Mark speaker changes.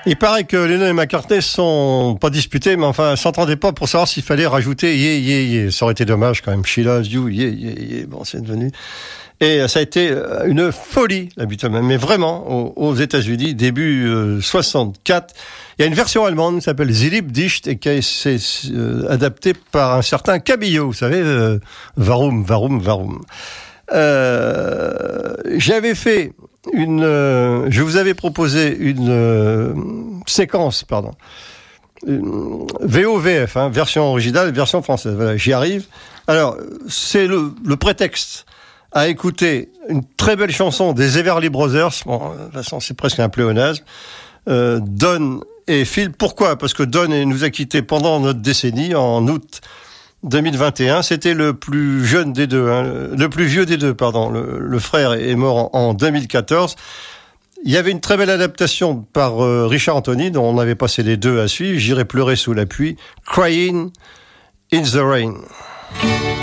Speaker 1: Il paraît que Lennon et McCartney sont pas disputés, mais enfin, s'entendaient pas pour savoir s'il fallait rajouter yeah, yeah, yeah. Ça aurait été dommage quand même. She loves you, yeah, yeah, yeah. Bon, c'est devenu. Et ça a été une folie, la Beatlemania. Mais vraiment, aux États-Unis, début 64. Il y a une version allemande qui s'appelle Die Liebdicht et qui a été adaptée par un certain Cabillaud, vous savez, Warum. J'avais fait je vous avais proposé une séquence, VOVF, version originale, version française. Voilà, j'y arrive. Alors, c'est le prétexte à écouter une très belle chanson des Everly Brothers. Bon, de toute façon, c'est presque un pléonasme. Don et Phil. Pourquoi ? Parce que Don nous a quittés pendant notre décennie, en août 2021. C'était le plus jeune des deux, le plus vieux des deux, pardon. Le frère est mort en 2014. Il y avait une très belle adaptation par Richard Anthony, dont on avait passé les deux à suivre. J'irai pleurer sous la pluie. Crying in the Rain.